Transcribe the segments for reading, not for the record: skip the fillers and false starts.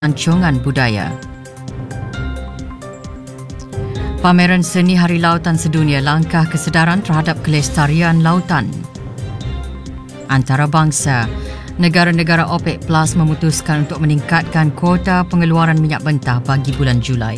Pelancongan budaya. Pameran Seni Hari Lautan Sedunia langkah kesedaran terhadap kelestarian lautan. Antarabangsa, negara-negara OPEC Plus memutuskan untuk meningkatkan kuota pengeluaran minyak mentah bagi bulan Julai.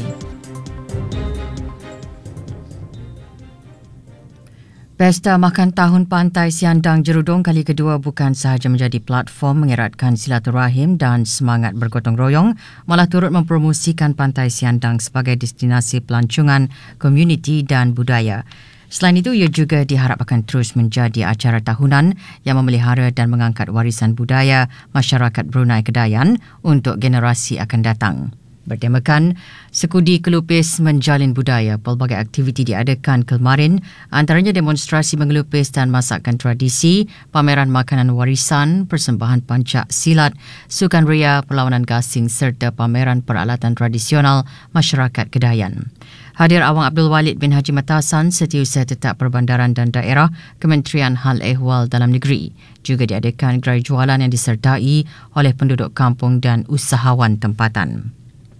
Pesta Makan Tahun Pantai Siandang Jerudong kali kedua bukan sahaja menjadi platform mengeratkan silaturahim dan semangat bergotong royong, malah turut mempromosikan Pantai Siandang sebagai destinasi pelancongan, komuniti dan budaya. Selain itu, ia juga diharap akan terus menjadi acara tahunan yang memelihara dan mengangkat warisan budaya masyarakat Brunei Kedayan untuk generasi akan datang. Bertemakan, Sekudi Kelupis Menjalin Budaya, pelbagai aktiviti diadakan kemarin, antaranya demonstrasi mengelupis dan masakan tradisi, pameran makanan warisan, persembahan pancak silat, sukan ria, perlawanan gasing serta pameran peralatan tradisional masyarakat Kedayan. Hadir Awang Abdul Walid bin Haji Matasan, Setiausaha Tetap Perbandaran dan Daerah, Kementerian Hal Ehwal Dalam Negeri. Juga diadakan gerai jualan yang disertai oleh penduduk kampung dan usahawan tempatan.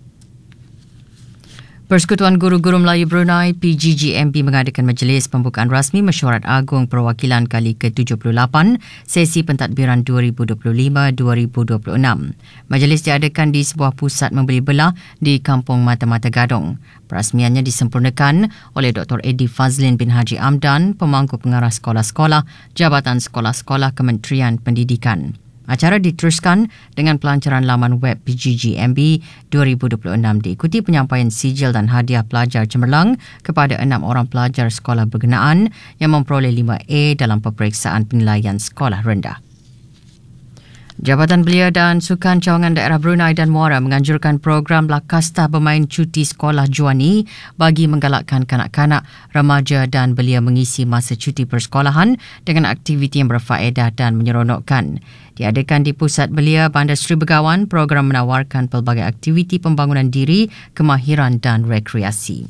Persekutuan Guru-Guru Melayu Brunei PGGMB mengadakan majlis pembukaan rasmi Mesyuarat Agung Perwakilan kali ke-78 sesi pentadbiran 2025-2026. Majlis diadakan di sebuah pusat membeli belah di Kampung Mata-Mata Gadong. Perasmiannya disempurnakan oleh Dr. Eddie Fazlin bin Haji Amdan, Pemangku Pengarah Sekolah-Sekolah, Jabatan Sekolah-Sekolah Kementerian Pendidikan. Acara diteruskan dengan pelancaran laman web PGGMB 2026 diikuti penyampaian sijil dan hadiah pelajar cemerlang kepada 6 orang pelajar sekolah berkenaan yang memperoleh 5A dalam peperiksaan penilaian sekolah rendah. Jabatan Belia dan Sukan Cawangan Daerah Brunei dan Muara menganjurkan program Lakasta bermain cuti sekolah Juani bagi menggalakkan kanak-kanak, remaja dan belia mengisi masa cuti persekolahan dengan aktiviti yang berfaedah dan menyeronokkan. Diadakan di Pusat Belia Bandar Seri Begawan, program menawarkan pelbagai aktiviti pembangunan diri, kemahiran dan rekreasi.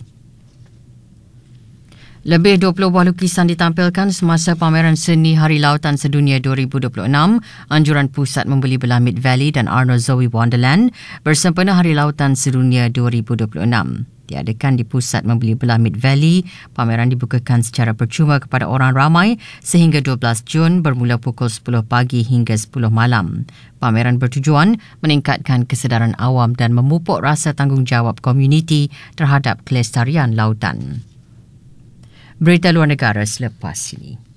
Lebih 20 buah lukisan ditampilkan semasa pameran Seni Hari Lautan Sedunia 2026, anjuran pusat membeli belah Mid Valley dan Arno Zoe Wonderland bersempena Hari Lautan Sedunia 2026. Diadakan di pusat membeli belah Mid Valley, pameran dibukakan secara percuma kepada orang ramai sehingga 12 Jun bermula pukul 10 pagi hingga 10 malam. Pameran bertujuan meningkatkan kesedaran awam dan memupuk rasa tanggungjawab komuniti terhadap kelestarian lautan. Berita luar negara selepas ini.